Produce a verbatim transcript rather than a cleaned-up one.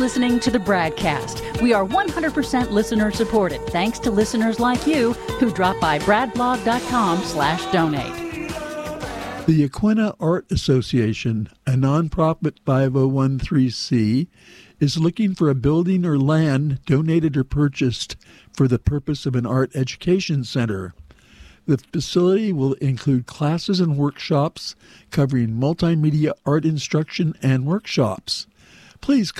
listening to the BradCast. We are one hundred percent listener supported, thanks to listeners like you who drop by bradblog.com slash donate. The Aquinnah Art Association, a nonprofit five oh one c, is looking for a building or land donated or purchased for the purpose of an art education center. The facility will include classes and workshops covering multimedia art instruction and workshops. Please